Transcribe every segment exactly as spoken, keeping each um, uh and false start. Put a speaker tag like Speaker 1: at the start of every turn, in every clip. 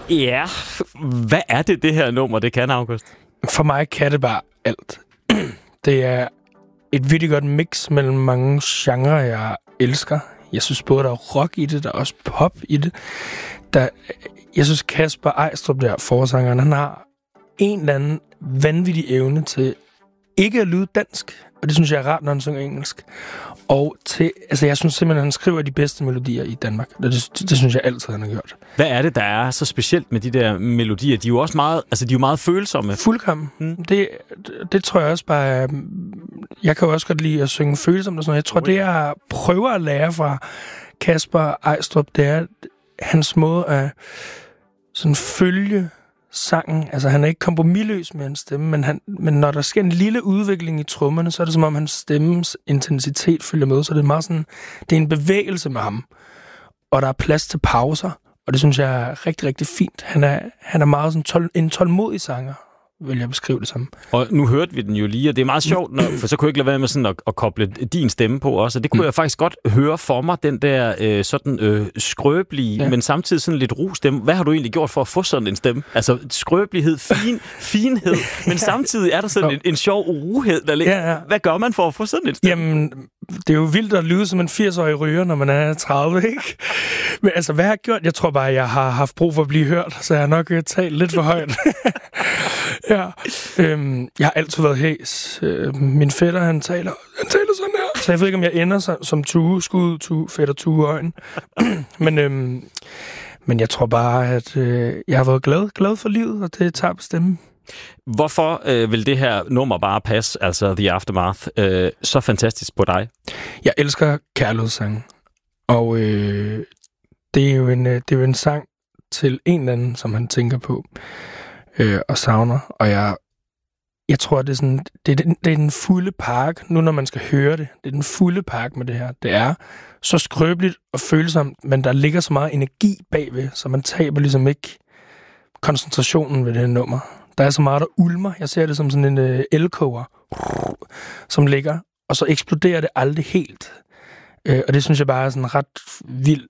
Speaker 1: Ja, hvad er det, det her nummer, det kan, August?
Speaker 2: For mig kan det bare alt. Det er et virkelig godt mix mellem mange genrer, jeg elsker. Jeg synes både, der er rock i det, der er også pop i det. Der, jeg synes, Kasper Eistrup, der forsangeren, han har en eller anden vanvittig evne til ikke at lyde dansk, og det synes jeg er rart, når han synger engelsk. Og til, altså jeg synes simpelthen, at han skriver de bedste melodier i Danmark. Det, det, det synes jeg altid, han har gjort.
Speaker 1: Hvad er det, der er så specielt med de der melodier? De er jo også meget, altså de er jo meget følsomme.
Speaker 2: Fuldkommen. Mm. Det, det tror jeg også bare... Jeg kan jo også godt lide at synge følsomt og sådan noget. Jeg tror, oh, ja. det jeg prøver at lære fra Kasper Eistrup, det er hans måde at sådan følge sangen. Altså, han er ikke kompromisløs med hans stemme, men, han, men når der sker en lille udvikling i trommerne, så er det som om, hans stemmes intensitet følger med. Så det er meget sådan, det er en bevægelse med ham. Og der er plads til pauser, og det synes jeg er rigtig, rigtig fint. Han er, han er meget sådan tål, en tålmodig sanger, vil jeg beskrive det som.
Speaker 1: Og nu hørte vi den jo lige, og det er meget sjovt, når, for så kunne jeg ikke lade være med sådan at, at koble din stemme på også, og det kunne mm. jeg faktisk godt høre for mig, den der øh, sådan øh, skrøbelige, ja. men samtidig sådan lidt ru stemme. Hvad har du egentlig gjort for at få sådan en stemme? Altså skrøbelighed, fin, finhed, men samtidig er der sådan en, en sjov ruhed, der ligger. Ja, ja. Hvad gør man for at få sådan en stemme?
Speaker 2: Jamen, det er jo vildt at lyde som en firs-årig ryger, når man er tredive, ikke? Men altså, hvad har jeg gjort? Jeg tror bare, jeg har haft brug for at blive hørt, så jeg har nok talt lidt for højt. Ja, øhm, jeg har altid været hæs. Øh, min fætter, han taler, han taler sådan her. Så jeg ved ikke, om jeg ender som, som Tue, skud, Tue, fætter Tue Øjen. men, øhm, men jeg tror bare, at øh, jeg har været glad, glad for livet, og det tager på stemmen.
Speaker 1: Hvorfor øh, vil det her nummer bare passe, altså The Aftermath, øh, så fantastisk på dig?
Speaker 2: Jeg elsker kærlighedssange. Og øh, det, er jo en, det er jo en sang til en eller anden, som han tænker på. Øh, og savner, og jeg, jeg tror, det er, sådan, det, er den, det er den fulde park, nu når man skal høre det, det er den fulde park med det her. Det er så skrøbeligt og følsomt, men der ligger så meget energi bagved, så man taber ligesom ikke koncentrationen ved det her nummer. Der er så meget, der ulmer. Jeg ser det som sådan en øh, elkoger, som ligger, og så eksploderer det aldrig helt. Øh, og det synes jeg bare er sådan en ret vild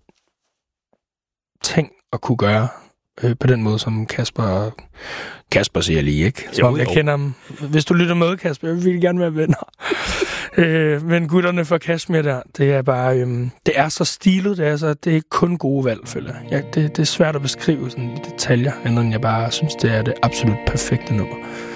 Speaker 2: ting at kunne gøre. Øh, på den måde, som Kasper... Kasper siger lige, ikke? Som om jeg kender ham. Hvis du lytter med, Kasper, jeg vil gerne være venner. øh, men gutterne fra Kashmir der, det er bare... Øhm, det er så stilet, det er, så, det er kun gode valg, føler jeg. Det, det er svært at beskrive sådan i detaljer, end jeg bare synes, det er det absolut perfekte nummer.